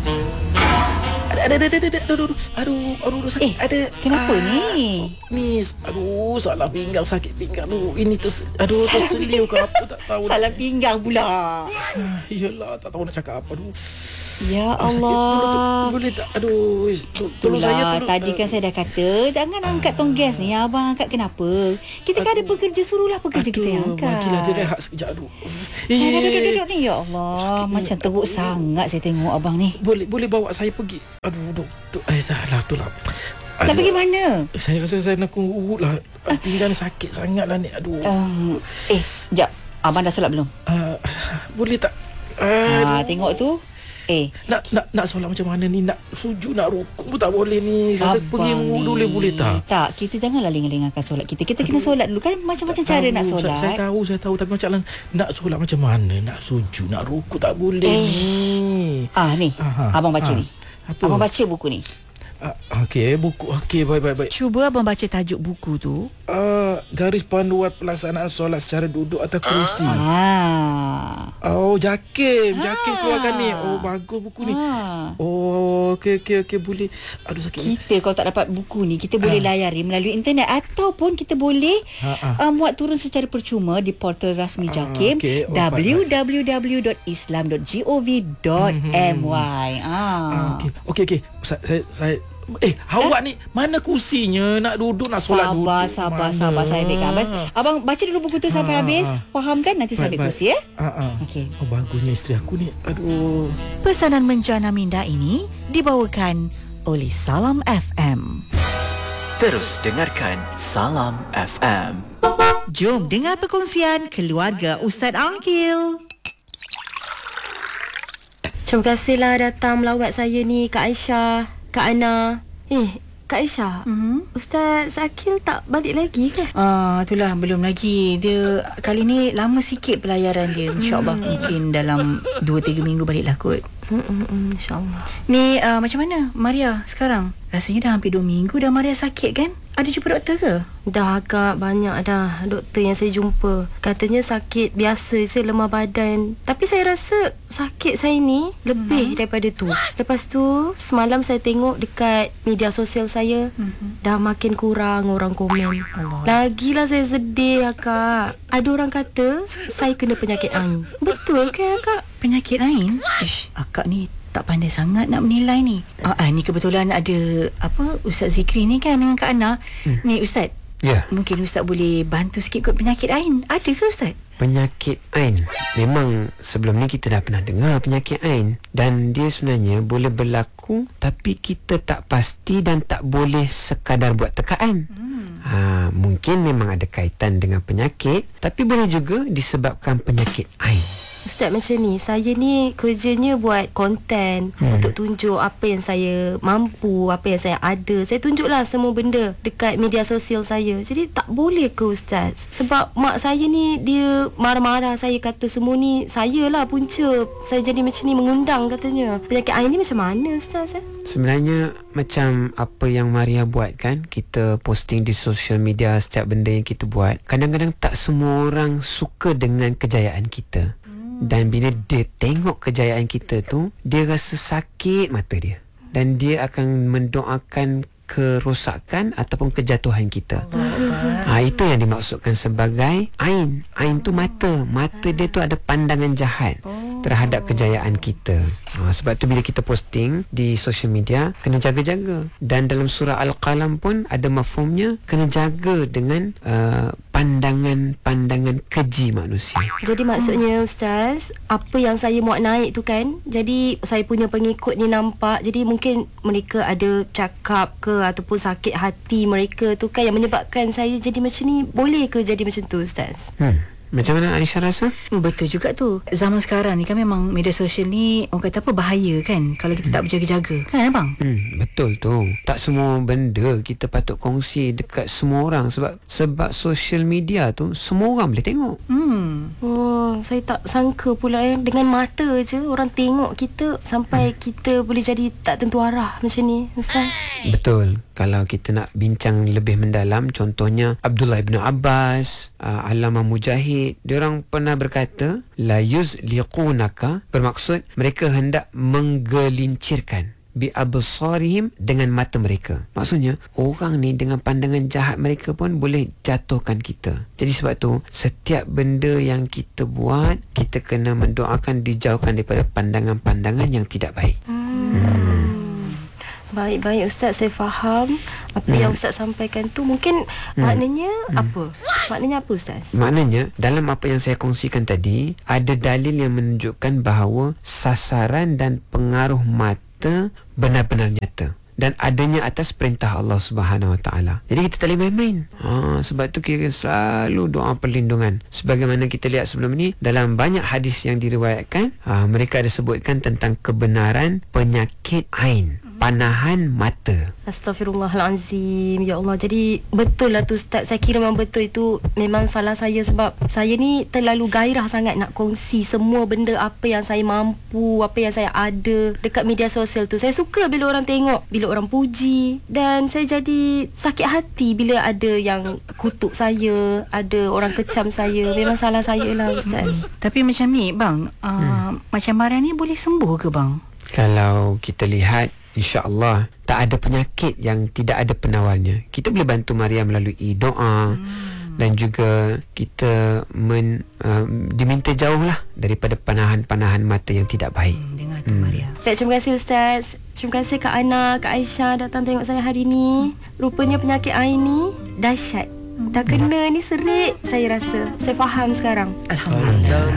Aduh, sakit. Kenapa ni? Ni, salah pinggang, sakit pinggang. Ini terseliu ke apa tak tahu. Salah pinggang pula. Yalah, tak tahu nak cakap apa. Ya Allah. Boleh tak? Tolong saya. Tadi kan saya dah kata jangan angkat tong gas ni. Abang angkat kenapa? Kita kan ada pekerja, suruhlah pekerja kita yang angkat. Makilah dia rehat sekejap. Duduk ni. Ya Allah, macam teruk sangat saya tengok abang ni. Boleh bawa saya pergi. Doktor. Salah tu lah. Nak pergi mana? Saya rasa saya nak urut lah. Pinggang sakit sangat lah ni. Sekejap. Abang dah solat belum? Boleh tak? Tengok tu. Nak solat macam mana ni? Nak sujud, nak rukuk pun tak boleh ni. Rasa pergi wudu boleh tak? Tak, kita janganlah lengah-lengahkan solat kita. Kita kena solat dulu kan. Macam-macam cara nak solat. Saya tahu. Tapi macam nak solat macam mana? Nak sujud, nak rukuk tak boleh ni. Ni. Abang baca ni. Apa? Abang baca buku ni. Okey, buku. Okey, baik. Cuba abang baca tajuk buku tu. Garis panduan pelaksanaan solat secara duduk atau kerusi. Jakim keluarkan ni. Bagus buku ni. Okey, boleh. Sakit. Kita kalau tak dapat buku ni, kita boleh layari melalui internet ataupun kita boleh muat turun secara percuma di portal rasmi Jakim, www.islam.gov.my. Okey. Saya awak ni mana kursinya nak duduk nak solat dulu. Sabar saya ambilkan. Abang baca dulu buku tu sampai habis. Faham kan? Nanti saya ambil kursi ya. Okey. Bagusnya isteri aku ni. Pesanan menjana minda ini dibawakan oleh Salam FM. Terus dengarkan Salam FM. Jom dengar perkongsian keluarga Ustaz Angkil. Terima kasihlah datang melawat saya ni, Kak Aisyah, Kak Ana. Kak Aisyah, Ustaz Akil tak balik lagi ke? Itulah belum lagi. Dia kali ni lama sikit pelayaran dia. InsyaAllah mungkin dalam 2-3 minggu baliklah kot. InsyaAllah. Ni macam mana Maria sekarang? Rasanya dah hampir 2 minggu dah Maria sakit kan? Ada jumpa doktor ke? Dah agak banyak dah doktor yang saya jumpa. Katanya sakit biasa je, lemah badan. Tapi saya rasa sakit saya ni lebih daripada tu. Lepas tu semalam saya tengok dekat media sosial saya, dah makin kurang orang komen. Lagilah saya sedih Kak. Ada orang kata saya kena penyakit ain. Betul ke Kak? Penyakit ain? Akak ni tak pandai sangat nak menilai ni. Ni kebetulan ada Ustaz Zikri ni kan dengan Kak Ana. Ni Ustaz. Ya. Mungkin Ustaz boleh bantu sikit kot penyakit ain. Ada ke Ustaz? Penyakit ain. Memang sebelum ni kita dah pernah dengar penyakit ain. Dan dia sebenarnya boleh berlaku tapi kita tak pasti dan tak boleh sekadar buat tekaan. Mungkin memang ada kaitan dengan penyakit, tapi boleh juga disebabkan penyakit ain. Ustaz, macam ni, saya ni kerjanya buat konten untuk tunjuk apa yang saya mampu, apa yang saya ada. Saya tunjuklah semua benda dekat media sosial saya. Jadi tak boleh ke Ustaz? Sebab mak saya ni dia marah-marah saya, kata semua ni saya lah punca saya jadi macam ni, mengundang katanya. Penyakit ain ni macam mana Ustaz? Sebenarnya macam apa yang Maria buat kan, kita posting di social media setiap benda yang kita buat. Kadang-kadang tak semua orang suka dengan kejayaan kita. Dan bila dia tengok kejayaan kita tu, dia rasa sakit mata dia. Dan dia akan mendoakan kerosakan ataupun kejatuhan kita. Itu yang dimaksudkan sebagai ain. Ain tu mata. Mata dia tu ada pandangan jahat terhadap kejayaan kita. Sebab tu bila kita posting di social media, kena jaga-jaga. Dan dalam surah Al-Qalam pun ada mafhumnya, kena jaga dengan pandangan keji manusia. Jadi maksudnya Ustaz, apa yang saya muat naik tu kan, jadi saya punya pengikut ni nampak, jadi mungkin mereka ada cakap ke ataupun sakit hati mereka tu kan yang menyebabkan saya jadi macam ni. Boleh ke jadi macam tu Ustaz? Macam mana Aisyah rasa? Betul juga tu. Zaman sekarang ni kan memang media sosial ni orang kata bahaya kan kalau kita tak berjaga-jaga. Kan abang? Betul tu. Tak semua benda kita patut kongsi dekat semua orang sebab social media tu semua orang boleh tengok. Saya tak sangka pula dengan mata je orang tengok kita sampai kita boleh jadi tak tentu arah macam ni, Ustaz. Betul. Kalau kita nak bincang lebih mendalam, contohnya Abdullah ibn Abbas, Allamah Mujahid, diorang pernah berkata la yuzliqunaka, bermaksud mereka hendak menggelincirkan bi absarihim, dengan mata mereka. Maksudnya orang ni dengan pandangan jahat mereka pun boleh jatuhkan kita. Jadi sebab tu setiap benda yang kita buat, kita kena mendoakan dijauhkan daripada pandangan-pandangan yang tidak baik. Baik Ustaz, saya faham apa yang Ustaz sampaikan tu. Mungkin maknanya apa? Maknanya apa Ustaz? Maknanya dalam apa yang saya kongsikan tadi, ada dalil yang menunjukkan bahawa sasaran dan pengaruh mata benar-benar nyata dan adanya atas perintah Allah Subhanahu Wa Taala. Jadi kita tak boleh main-main. Sebab tu kita selalu doa perlindungan. Sebagaimana kita lihat sebelum ni, dalam banyak hadis yang diriwayatkan, mereka ada sebutkan tentang kebenaran penyakit ain, panahan mata. Astaghfirullahalazim. Ya Allah. Jadi betul lah tu Ustaz. Saya kira memang betul itu memang salah saya, sebab saya ni terlalu gairah sangat nak kongsi semua benda apa yang saya mampu, apa yang saya ada dekat media sosial tu. Saya suka bila orang tengok, bila orang puji, dan saya jadi sakit hati bila ada yang kutuk saya, ada orang kecam saya. Memang salah saya lah Ustaz. Tapi macam ni bang, macam Maria ni boleh sembuh ke bang? Kalau kita lihat, InsyaAllah tak ada penyakit yang tidak ada penawarnya. Kita boleh bantu Maria melalui doa, dan juga kita diminta jauhlah daripada panahan-panahan mata yang tidak baik. Dengar tu Maria. Baik, terima kasih Ustaz. Terima kasih Kak Ana, Kak Aisyah datang tengok saya hari ni. Rupanya penyakit ain ni dahsyat. Dah kena ni serik, saya rasa. Saya faham sekarang. Alhamdulillah.